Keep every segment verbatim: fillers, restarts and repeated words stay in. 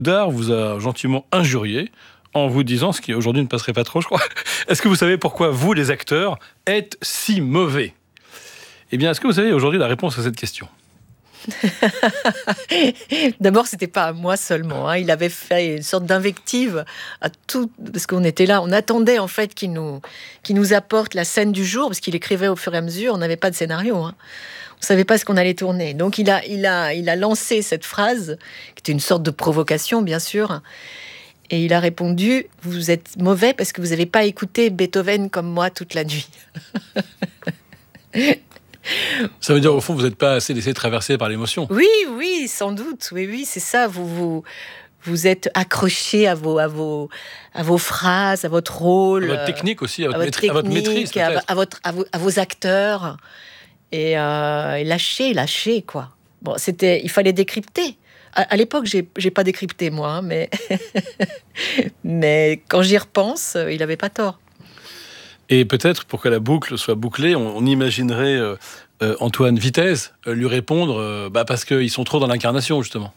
Godard vous a gentiment injurié en vous disant ce qui aujourd'hui ne passerait pas trop, je crois. Est-ce que vous savez pourquoi vous, les acteurs, êtes si mauvais ? Eh bien, est-ce que vous savez aujourd'hui la réponse à cette question ? D'abord, c'était pas à moi seulement. Hein. Il avait fait une sorte d'invective à tout, parce qu'on était là, on attendait en fait qu'il nous, qu'il nous apporte la scène du jour, parce qu'il écrivait au fur et à mesure. On n'avait pas de scénario. Hein. On savait pas ce qu'on allait tourner. Donc, il a, il a, il a lancé cette phrase, qui était une sorte de provocation, bien sûr. Et il a répondu : vous êtes mauvais parce que vous n'avez pas écouté Beethoven comme moi toute la nuit. Ça veut dire, au fond, vous n'êtes pas assez laissé traverser par l'émotion. Oui, oui, sans doute. Oui, oui, c'est ça. Vous, vous, vous êtes accroché à vos, à, vos, à vos phrases, à votre rôle. À votre technique aussi, à votre, à votre, maîtrise, technique, à votre maîtrise, à, à, votre, à, vos, à vos acteurs. Et, euh, et lâcher, lâcher, quoi. Bon, c'était, il fallait décrypter. À, à l'époque, j'ai, j'ai pas décrypté, moi, hein, mais... mais quand j'y repense, il n'avait pas tort. Et peut-être, pour que la boucle soit bouclée, on, on imaginerait euh, euh, Antoine Vitez euh, lui répondre euh, bah parce qu'ils sont trop dans l'incarnation, justement.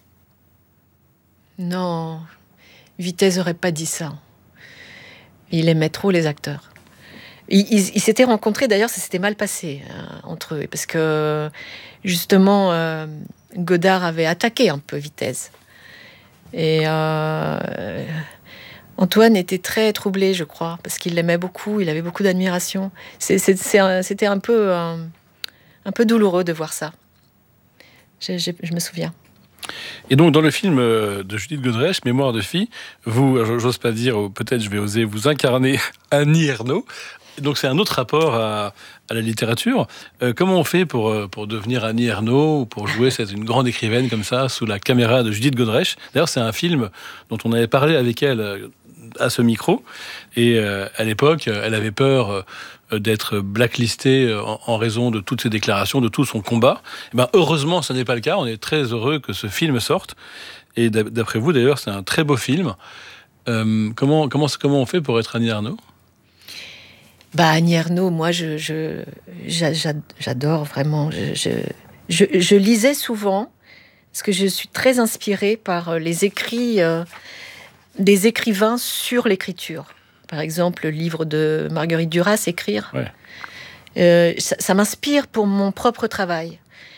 Non, Vitez n'aurait pas dit ça. Il aimait trop les acteurs. Ils, ils, ils s'étaient rencontrés, d'ailleurs, ça s'était mal passé euh, entre eux, parce que, justement, euh, Godard avait attaqué un peu Vitez. Et... Euh, Antoine était très troublé, je crois, parce qu'il l'aimait beaucoup, il avait beaucoup d'admiration. C'est, c'est, c'est un, c'était un peu, un, un peu douloureux de voir ça. Je, je, je me souviens. Et donc, dans le film de Judith Godrèche, Mémoire de fille, vous, j'ose pas dire, ou peut-être je vais oser, vous incarner Annie Ernaux. Donc, c'est un autre rapport à, à la littérature. Euh, comment on fait pour, pour devenir Annie Ernaux, ou pour jouer cette, une grande écrivaine comme ça, sous la caméra de Judith Godrèche ? D'ailleurs, c'est un film dont on avait parlé avec elle à ce micro. Et euh, à l'époque, elle avait peur euh, d'être blacklistée en, en raison de toutes ses déclarations, de tout son combat. Et ben, heureusement, ce n'est pas le cas. On est très heureux que ce film sorte. Et d'après vous, d'ailleurs, c'est un très beau film. Euh, comment, comment, comment on fait pour être Annie Ernaux ? Bah, Annie Ernaux, moi, je, je, j'adore vraiment. Je, je, je, je lisais souvent, parce que je suis très inspirée par les écrits euh, des écrivains sur l'écriture. Par exemple, le livre de Marguerite Duras, Écrire. Ouais. Euh, ça, ça m'inspire pour mon propre travail.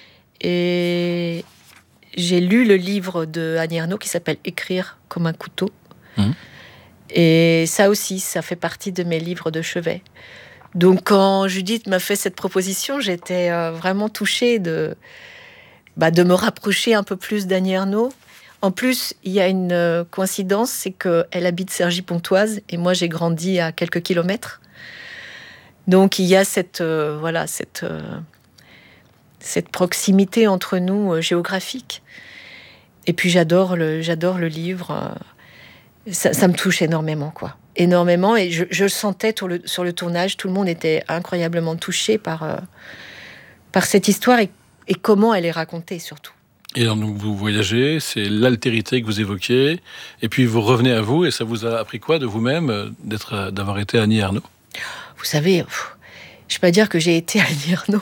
Et j'ai lu le livre de Annie Ernaux qui s'appelle Écrire comme un couteau. Mmh. Et ça aussi, ça fait partie de mes livres de chevet. Donc, quand Judith m'a fait cette proposition, j'étais euh, vraiment touchée de, bah, de me rapprocher un peu plus d'Annie Ernaux. En plus, il y a une euh, coïncidence, c'est qu'elle habite Cergy-Pontoise et moi, j'ai grandi à quelques kilomètres. Donc, il y a cette, euh, voilà, cette, euh, cette proximité entre nous euh, géographique. Et puis, j'adore le, j'adore le livre. Euh, ça, ça me touche énormément, quoi. Énormément. Et je, je le sentais sur le, sur le tournage. Tout le monde était incroyablement touché par, euh, par cette histoire et, et comment elle est racontée, surtout. Et donc vous voyagez, c'est l'altérité que vous évoquiez, et puis vous revenez à vous, et ça vous a appris quoi de vous-même d'être, d'avoir été Annie Ernaux ? Vous savez, pff, je ne peux pas dire que j'ai été Annie Ernaux.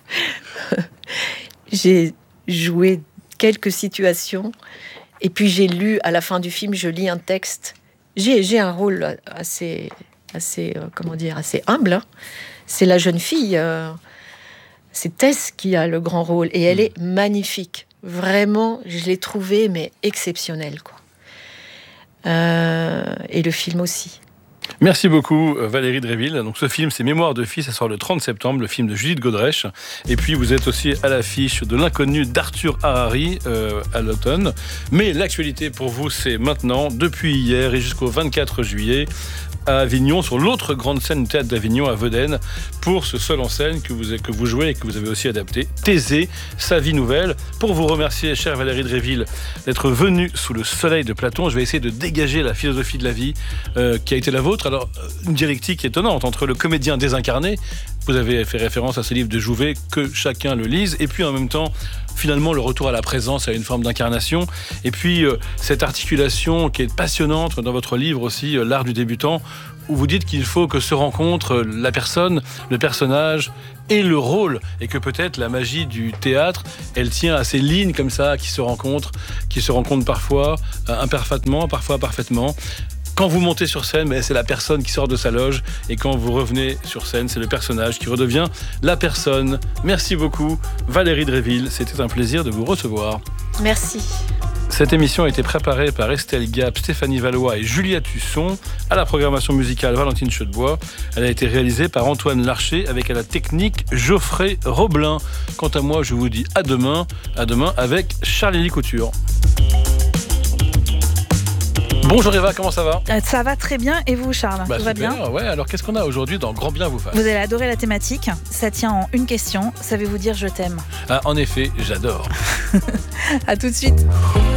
J'ai joué quelques situations, et puis j'ai lu, à la fin du film, je lis un texte. J'ai, j'ai un rôle assez, assez, euh, comment dire, assez humble. Hein. C'est la jeune fille, euh, c'est Tess qui a le grand rôle, et elle mmh. est magnifique. Vraiment, je l'ai trouvée, mais exceptionnelle, quoi. Euh, et le film aussi. Merci beaucoup Valérie Dréville. Donc ce film, c'est Mémoire de fille, ça sort le trente septembre, le film de Judith Godrèche. Et puis vous êtes aussi à l'affiche de L'inconnu d'Arthur Harari euh, à l'automne. Mais l'actualité pour vous, c'est maintenant, depuis hier et jusqu'au vingt-quatre juillet, à Avignon, sur l'autre grande scène du théâtre d'Avignon, à Veden, pour ce seul en scène que vous, que vous jouez et que vous avez aussi adapté, Thésée, sa vie nouvelle. Pour vous remercier, chère Valérie Dréville, d'être venue sous le soleil de Platon, je vais essayer de dégager la philosophie de la vie euh, qui a été la vôtre. théâtre, alors une dialectique étonnante entre le comédien désincarné, vous avez fait référence à ce livre de Jouvet, que chacun le lise, et puis en même temps, finalement, le retour à la présence, à une forme d'incarnation, et puis euh, cette articulation qui est passionnante dans votre livre aussi, euh, L'art du débutant, où vous dites qu'il faut que se rencontrent la personne, le personnage et le rôle, et que peut-être la magie du théâtre, elle tient à ces lignes comme ça qui se rencontrent, qui se rencontrent parfois euh, imparfaitement, parfois parfaitement. Quand vous montez sur scène, c'est la personne qui sort de sa loge, et quand vous revenez sur scène, c'est le personnage qui redevient la personne. Merci beaucoup, Valérie Dréville, c'était un plaisir de vous recevoir. Merci. Cette émission a été préparée par Estelle Gap, Stéphanie Valois et Julia Tusson. À la programmation musicale, Valentine Chedebois. Elle a été réalisée par Antoine Larcher avec à la technique Geoffrey Roblin. Quant à moi, je vous dis à demain. À demain avec Charlie Couture. Bonjour Eva, comment ça va ? Ça va très bien, et vous Charles ? Bah, tout va super, bien ? Ouais, alors qu'est-ce qu'on a aujourd'hui dans Grand Bien vous fasse ? Vous allez adorer la thématique, ça tient en une question, savez-vous dire je t'aime ? Ah, en effet, j'adore. À tout de suite.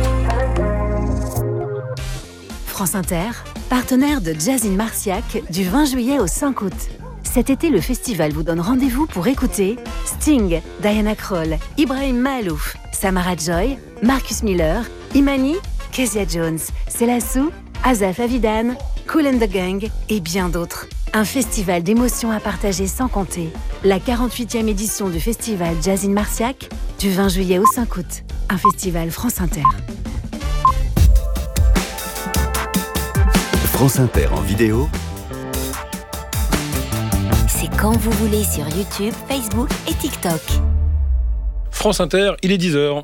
France Inter, partenaire de Jazz in Marciac du vingt juillet au cinq août. Cet été, le festival vous donne rendez-vous pour écouter Sting, Diana Krall, Ibrahim Mahalouf, Samara Joy, Marcus Miller, Imani, Kezia Jones, Selassou, Asaf Avidan, Kool and the Gang et bien d'autres. Un festival d'émotions à partager sans compter. La quarante-huitième édition du festival Jazz in Marciac du vingt juillet au cinq août. Un festival France Inter. France Inter en vidéo. C'est quand vous voulez sur YouTube, Facebook et TikTok. France Inter, il est dix heures.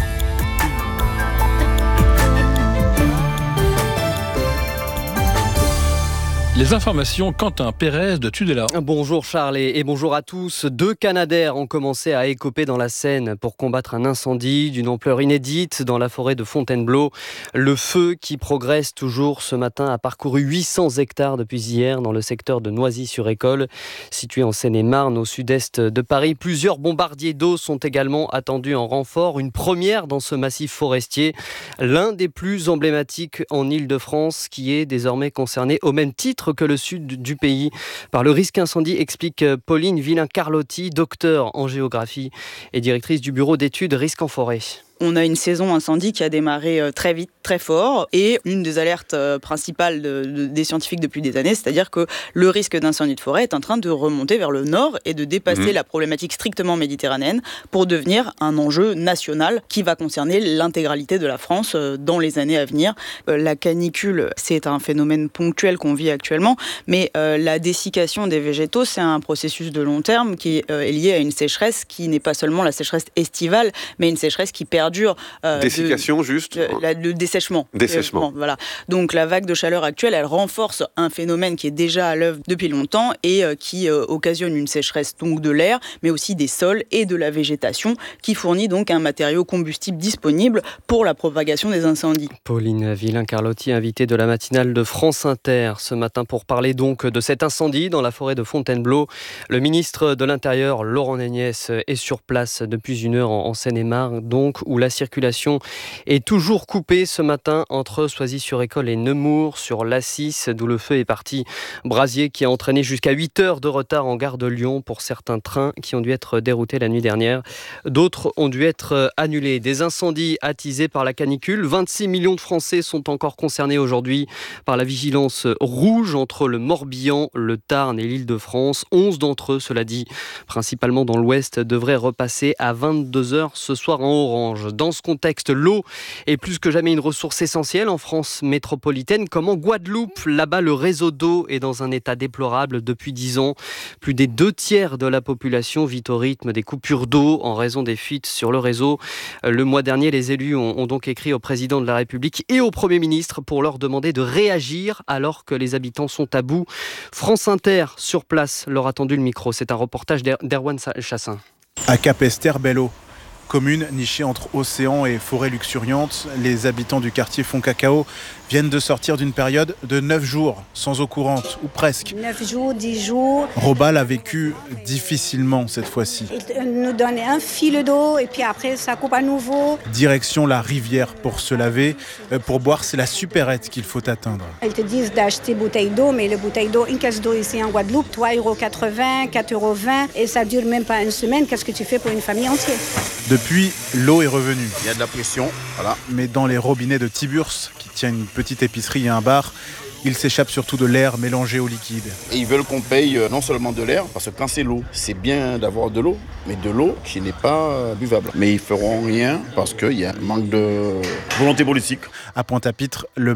Les informations, Quentin Pérez de Tudela. Bonjour Charles et bonjour à tous. Deux Canadaires ont commencé à écoper dans la Seine pour combattre un incendie d'une ampleur inédite dans la forêt de Fontainebleau. Le feu qui progresse toujours ce matin a parcouru huit cents hectares depuis hier dans le secteur de Noisy-sur-École, situé en Seine-et-Marne au sud-est de Paris. Plusieurs bombardiers d'eau sont également attendus en renfort. Une première dans ce massif forestier, l'un des plus emblématiques en Île-de-France, qui est désormais concerné au même titre que le sud du pays par le risque incendie, explique Pauline Villain-Carlotti, docteure en géographie et directrice du bureau d'études risques en forêt. On a une saison incendie qui a démarré très vite, très fort, et une des alertes principales de, de, des scientifiques depuis des années, c'est-à-dire que le risque d'incendie de forêt est en train de remonter vers le nord et de dépasser mmh. la problématique strictement méditerranéenne pour devenir un enjeu national qui va concerner l'intégralité de la France dans les années à venir. La canicule, c'est un phénomène ponctuel qu'on vit actuellement, mais euh, la dessiccation des végétaux, c'est un processus de long terme qui euh, est lié à une sécheresse qui n'est pas seulement la sécheresse estivale, mais une sécheresse qui perd Euh, Dessiccation, de, juste de, la, Le dessèchement. Dessèchement. Euh, voilà. Donc la vague de chaleur actuelle, elle renforce un phénomène qui est déjà à l'œuvre depuis longtemps et euh, qui euh, occasionne une sécheresse donc de l'air, mais aussi des sols et de la végétation, qui fournit donc un matériau combustible disponible pour la propagation des incendies. Pauline Villain-Carlotti, invitée de la matinale de France Inter ce matin pour parler donc de cet incendie dans la forêt de Fontainebleau. Le ministre de l'Intérieur, Laurent Nunez, est sur place depuis une heure en Seine-et-Marne, donc où la circulation est toujours coupée ce matin entre Soisy-sur-École et Nemours sur l'A six, d'où le feu est parti. Brasier qui a entraîné jusqu'à huit heures de retard en gare de Lyon pour certains trains qui ont dû être déroutés la nuit dernière. D'autres ont dû être annulés. Des incendies attisés par la canicule. vingt-six millions de Français sont encore concernés aujourd'hui par la vigilance rouge entre le Morbihan, le Tarn et l'Île-de-France. onze d'entre eux, cela dit, principalement dans l'Ouest, devraient repasser à vingt-deux heures ce soir en orange. Dans ce contexte, l'eau est plus que jamais une ressource essentielle en France métropolitaine, comme en Guadeloupe. Là-bas, le réseau d'eau est dans un état déplorable depuis dix ans. Plus des deux tiers de la population vit au rythme des coupures d'eau en raison des fuites sur le réseau. Le mois dernier, les élus ont, ont donc écrit au président de la République et au Premier ministre pour leur demander de réagir alors que les habitants sont à bout. France Inter, sur place, leur a tendu le micro. C'est un reportage d'Er- d'Erwan Chassin. À Capesterre-Belle-Eau, Commune nichée entre océan et forêt luxuriante, les habitants du quartier Font Cacao viennent de sortir d'une période de neuf jours sans eau courante, ou presque. neuf jours, dix jours. Roba l'a vécu difficilement cette fois-ci. Ils nous donnent un fil d'eau et puis après ça coupe à nouveau. Direction la rivière pour se laver. Pour boire, c'est la supérette qu'il faut atteindre. Ils te disent d'acheter bouteille d'eau, mais la bouteille d'eau, une caisse d'eau ici en Guadeloupe, trois euros quatre-vingts, quatre euros vingt, et ça dure même pas une semaine. Qu'est-ce que tu fais pour une famille entière? Depuis, l'eau est revenue. Il y a de la pression, voilà. Mais dans les robinets de Tiburce, qui tient une petite épicerie et un bar, il s'échappe surtout de l'air mélangé au liquide. Et ils veulent qu'on paye non seulement de l'air, parce que quand c'est l'eau, c'est bien d'avoir de l'eau, mais de l'eau qui n'est pas buvable. Mais ils feront rien parce qu'il y a un manque de volonté politique. À Pointe-à-Pitre, le